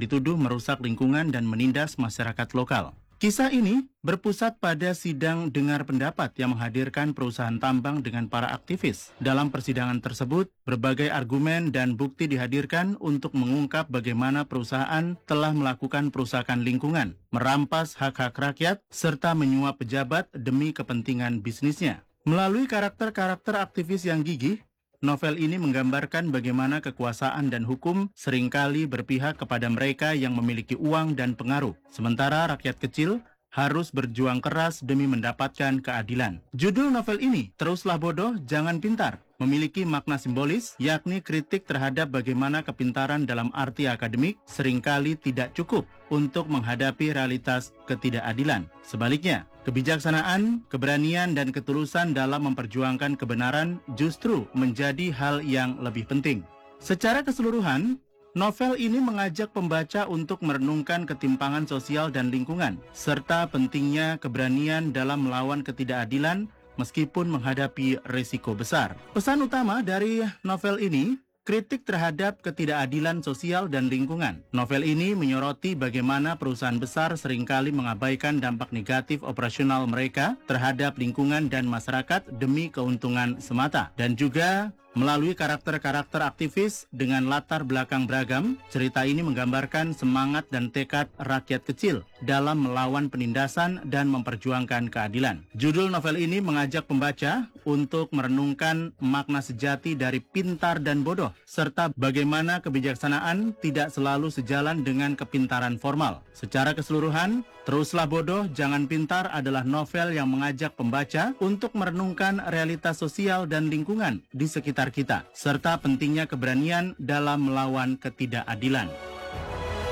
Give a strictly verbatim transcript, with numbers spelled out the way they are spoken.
dituduh merusak lingkungan dan menindas masyarakat lokal. Kisah ini berpusat pada sidang dengar pendapat yang menghadirkan perusahaan tambang dengan para aktivis. Dalam persidangan tersebut, berbagai argumen dan bukti dihadirkan untuk mengungkap bagaimana perusahaan telah melakukan perusakan lingkungan, merampas hak-hak rakyat, serta menyuap pejabat demi kepentingan bisnisnya. Melalui karakter-karakter aktivis yang gigih, novel ini menggambarkan bagaimana kekuasaan dan hukum seringkali berpihak kepada mereka yang memiliki uang dan pengaruh, sementara rakyat kecil harus berjuang keras demi mendapatkan keadilan. Judul novel ini, Teruslah Bodoh, Jangan Pintar, memiliki makna simbolis, yakni kritik terhadap bagaimana kepintaran dalam arti akademik seringkali tidak cukup untuk menghadapi realitas ketidakadilan. Sebaliknya, kebijaksanaan, keberanian, dan ketulusan dalam memperjuangkan kebenaran justru menjadi hal yang lebih penting. Secara keseluruhan, novel ini mengajak pembaca untuk merenungkan ketimpangan sosial dan lingkungan, serta pentingnya keberanian dalam melawan ketidakadilan meskipun menghadapi risiko besar. Pesan utama dari novel ini, kritik terhadap ketidakadilan sosial dan lingkungan. Novel ini menyoroti bagaimana perusahaan besar seringkali mengabaikan dampak negatif operasional mereka terhadap lingkungan dan masyarakat demi keuntungan semata. Dan juga melalui karakter-karakter aktivis dengan latar belakang beragam, cerita ini menggambarkan semangat dan tekad rakyat kecil dalam melawan penindasan dan memperjuangkan keadilan. Judul novel ini mengajak pembaca untuk merenungkan makna sejati dari pintar dan bodoh, serta bagaimana kebijaksanaan tidak selalu sejalan dengan kepintaran formal. Secara keseluruhan, Teruslah Bodoh, Jangan Pintar adalah novel yang mengajak pembaca untuk merenungkan realitas sosial dan lingkungan di sekitar kita, serta pentingnya keberanian dalam melawan ketidakadilan.